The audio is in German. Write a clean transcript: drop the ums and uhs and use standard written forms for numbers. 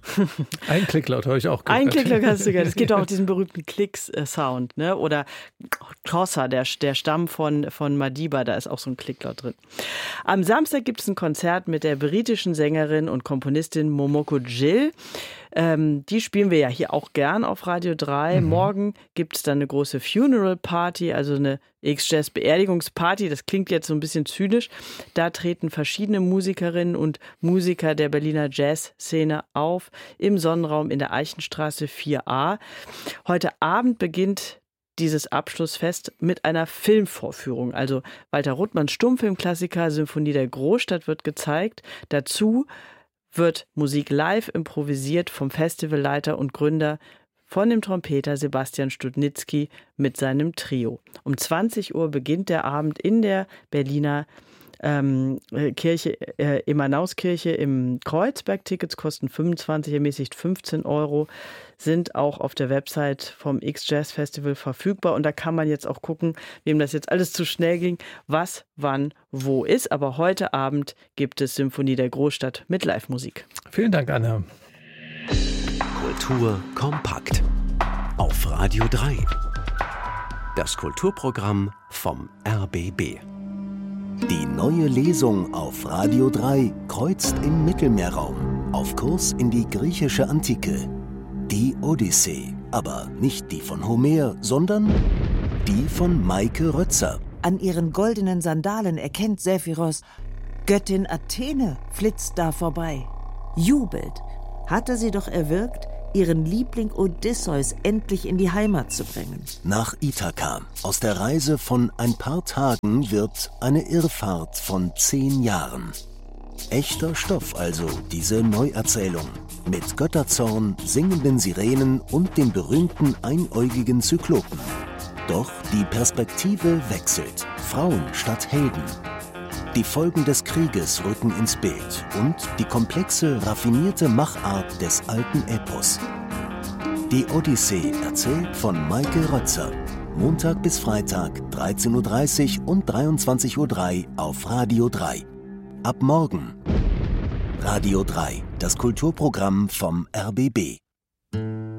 Ein Klicklaut habe ich auch gehört. Ein Klicklaut hast du gehört. Es gibt auch diesen berühmten Klicks-Sound, ne? Oder Xhosa, der Stamm von Madiba, da ist auch so ein Klicklaut drin. Am Samstag gibt es ein Konzert mit der britischen Sängerin und Komponistin Momoko Gill. Die spielen wir ja hier auch gern auf Radio 3. Morgen gibt es dann eine große Funeral Party, also eine X-Jazz-Beerdigungsparty. Das klingt jetzt so ein bisschen zynisch. Da treten verschiedene Musikerinnen und Musiker der Berliner Jazzszene auf im Sonnenraum in der Eichenstraße 4a. Heute Abend beginnt dieses Abschlussfest mit einer Filmvorführung. Also Walter Ruttmanns Stummfilmklassiker Symphonie der Großstadt wird gezeigt. Dazu wird Musik live improvisiert vom Festivalleiter und Gründer von dem Trompeter Sebastian Studnitzky mit seinem Trio. Um 20 Uhr beginnt der Abend in der Berliner Kirche, Emmanauskirche im Kreuzberg. Tickets kosten 25, ermäßigt 15 €, sind auch auf der Website vom X-Jazz Festival verfügbar. Und da kann man jetzt auch gucken, wem das jetzt alles zu schnell ging, was, wann, wo ist. Aber heute Abend gibt es Symphonie der Großstadt mit Live-Musik. Vielen Dank, Anna. Kultur kompakt auf Radio 3. Das Kulturprogramm vom RBB. Die neue Lesung auf Radio 3 kreuzt im Mittelmeerraum auf Kurs in die griechische Antike. Die Odyssee, aber nicht die von Homer, sondern die von Maike Rötzer. An ihren goldenen Sandalen erkennt Sephiros, Göttin Athene flitzt da vorbei. Jubelt, hatte sie doch erwirkt, ihren Liebling Odysseus endlich in die Heimat zu bringen. Nach Ithaka. Aus der Reise von ein paar Tagen wird eine Irrfahrt von 10 Jahren. Echter Stoff also, diese Neuerzählung. Mit Götterzorn, singenden Sirenen und den berühmten einäugigen Zyklopen. Doch die Perspektive wechselt. Frauen statt Helden. Die Folgen des Krieges rücken ins Bild und die komplexe, raffinierte Machart des alten Epos. Die Odyssee erzählt von Maike Rötzer. Montag bis Freitag, 13:30 Uhr und 23:03 Uhr auf Radio 3. Ab morgen. Radio 3, das Kulturprogramm vom RBB.